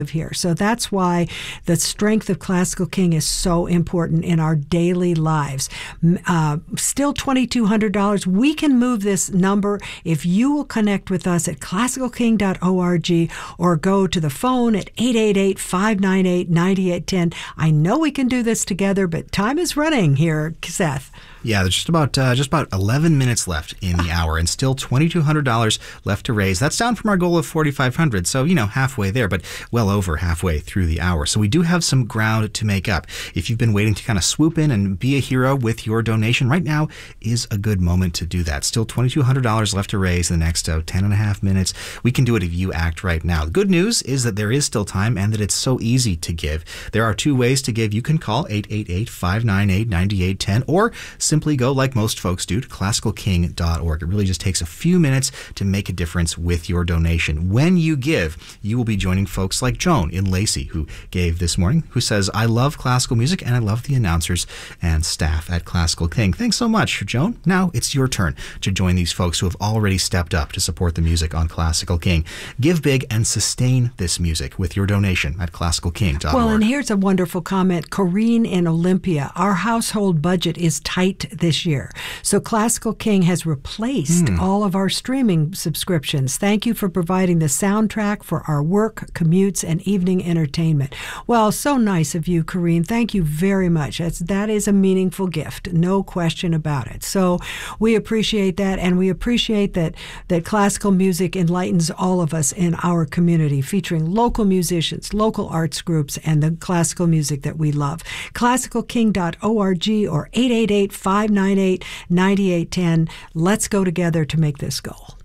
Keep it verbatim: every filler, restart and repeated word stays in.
here. So that's why the strength of Classical King is so important in our daily lives. Uh, still twenty-two hundred dollars. We can move this number if you will connect with us at classical king dot org or go to the phone at eight eight eight, five nine eight, nine eight one zero. I know we can do this together, but time is running here, Seth. Yeah, there's just about uh, just about eleven minutes left in the hour, and still twenty-two hundred dollars left to raise. That's down from our goal of forty-five hundred dollars, so you know halfway there, but well over halfway through the hour. So we do have some ground to make up. If you've been waiting to kind of swoop in and be a hero with your donation, right now is a good moment to do that. Still twenty-two hundred dollars left to raise in the next uh, ten and a half minutes. We can do it if you act right now. The good news is that there is still time and that it's so easy to give. There are two ways to give. You can call eight eight eight, five nine eight, nine eight one zero or simply go, like most folks do, to classical king dot org. It really just takes a few minutes to make a difference with your donation. When you give, you will be joining folks like Joan in Lacey, who gave this morning, who says, I love classical music and I love the announcers and staff at Classical King. Thanks so much, Joan. Now it's your turn to join these folks who have already stepped up to support the music on Classical King. Give big and sustain this music with your donation at classical king dot org. Well, and here's a wonderful comment. Corrine in Olympia. Our household budget is tight this year. So Classical King has replaced mm. all of our streaming subscriptions. Thank you for providing the soundtrack for our work, commutes, and evening entertainment. Well, so nice of you, Corrine. Thank you very much. That's, that is a meaningful gift, no question about it. So we appreciate that, and we appreciate that, that classical music enlightens all of us in our community, featuring local musicians, local arts groups, and the classical music that we love. classical king dot org or eight eight eight, five nine eight, nine eight one zero. Let's go together to make this goal.